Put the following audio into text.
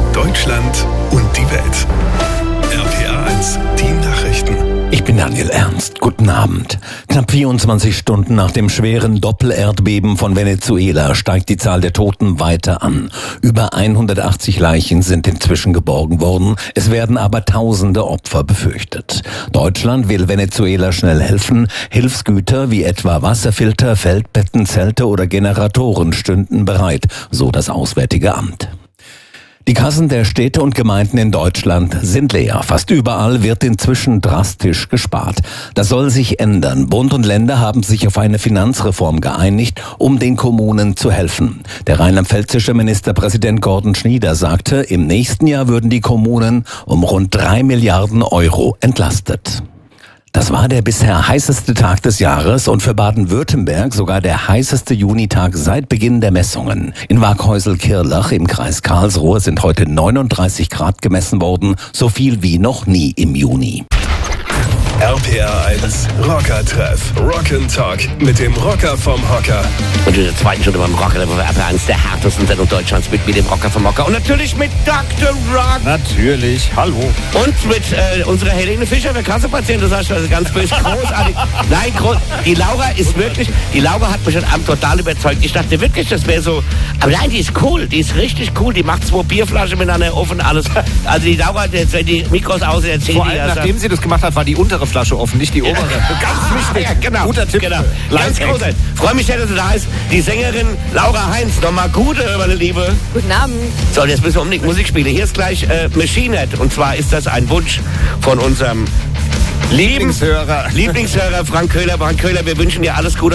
Deutschland und die Welt. RPA 1, die Nachrichten. Ich bin Daniel Ernst. Guten Abend. Knapp 24 Stunden nach dem schweren Doppelerdbeben von Venezuela steigt die Zahl der Toten weiter an. Über 180 Leichen sind inzwischen geborgen worden. Es werden aber tausende Opfer befürchtet. Deutschland will Venezuela schnell helfen. Hilfsgüter wie etwa Wasserfilter, Feldbetten, Zelte oder Generatoren stünden bereit, so das Auswärtige Amt. Die Kassen der Städte und Gemeinden in Deutschland sind leer. Fast überall wird inzwischen drastisch gespart. Das soll sich ändern. Bund und Länder haben sich auf eine Finanzreform geeinigt, um den Kommunen zu helfen. Der rheinland-pfälzische Ministerpräsident Gordon Schnieder sagte, im nächsten Jahr würden die Kommunen um rund 3 Milliarden Euro entlastet. Das war der bisher heißeste Tag des Jahres und für Baden-Württemberg sogar der heißeste Junitag seit Beginn der Messungen. In Waghäusel-Kirlach im Kreis Karlsruhe sind heute 39 Grad gemessen worden, so viel wie noch nie im Juni. RPA 1 Rocker-Treff. Rock'n'Talk mit dem Rocker vom Hocker. Und in der zweiten Stunde beim Rocker von RPA 1 der härtesten Sendung Deutschlands mit dem Rocker vom Hocker. Und natürlich mit Dr. Rock. Natürlich, hallo. Und mit unserer Helene Fischer, der Kassenpatient, das heißt also ganz böse, großartig. Nein, die Laura ist wirklich, die Laura hat mich heute Abend total überzeugt. Ich dachte wirklich, das wäre so, aber nein, die ist cool, die ist richtig cool. Die macht 2 Bierflaschen miteinander offen, alles. Also die Laura, wenn die Mikros aus erzählt, vor allem, nachdem sie das gemacht hat, war die untere Flasche offen, nicht die obere. Ganz wichtig. Ja, genau. Guter Tipp. Genau. Ganz großartig. Freue mich sehr, dass du da bist. Die Sängerin Laura Heinz. Nochmal gute, meine Liebe. Guten Abend. So, jetzt müssen wir unbedingt Musik spielen. Hier ist gleich Machine Head. Und zwar ist das ein Wunsch von unserem Lieblingshörer Frank Köhler. Frank Köhler, wir wünschen dir alles Gute.